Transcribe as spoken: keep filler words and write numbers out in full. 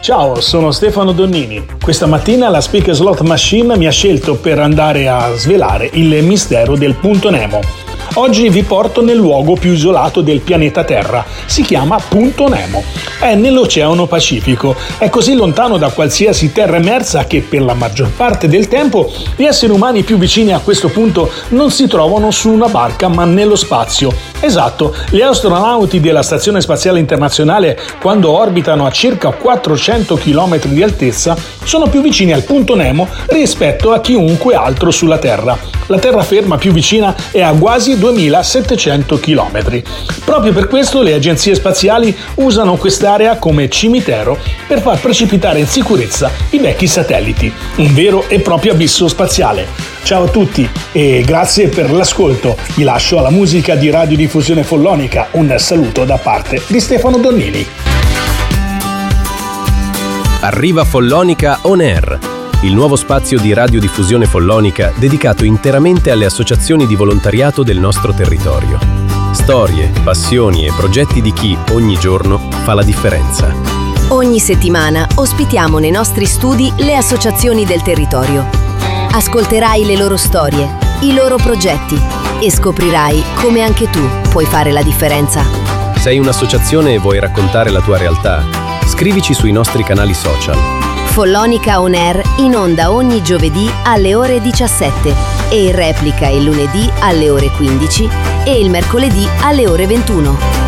Ciao, sono Stefano Donnini. Questa mattina la Speak Slot Machine mi ha scelto per andare a svelare il mistero del punto Nemo. Oggi vi porto nel luogo più isolato del pianeta Terra. Si chiama Punto Nemo. È nell'Oceano Pacifico. È così lontano da qualsiasi terra emersa che per la maggior parte del tempo gli esseri umani più vicini a questo punto non si trovano su una barca ma nello spazio. Esatto, gli astronauti della Stazione Spaziale Internazionale, quando orbitano a circa quattrocento chilometri di altezza, sono più vicini al punto Nemo rispetto a chiunque altro sulla Terra. La terraferma più vicina è a quasi duemilasettecento chilometri. Proprio per questo le agenzie spaziali usano quest'area come cimitero per far precipitare in sicurezza i vecchi satelliti. Un vero e proprio abisso spaziale. Ciao a tutti e grazie per l'ascolto. Vi lascio alla musica di Radiodiffusione Follonica. Un saluto da parte di Stefano Donnini. Arriva Follonica On Air, il nuovo spazio di radiodiffusione follonica dedicato interamente alle associazioni di volontariato del nostro territorio. Storie, passioni e progetti di chi ogni giorno fa la differenza. Ogni settimana ospitiamo nei nostri studi le associazioni del territorio. Ascolterai le loro storie, i loro progetti e scoprirai come anche tu puoi fare la differenza. Sei un'associazione e vuoi raccontare la tua realtà? Scrivici sui nostri canali social. Follonica On Air in onda ogni giovedì alle ore diciassette e in replica il lunedì alle ore quindici e il mercoledì alle ore ventuno.